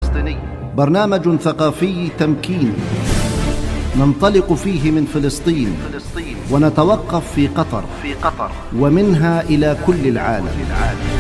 برنامج ثقافي تمكيني ننطلق فيه من فلسطين ونتوقف في قطر ومنها إلى كل العالم.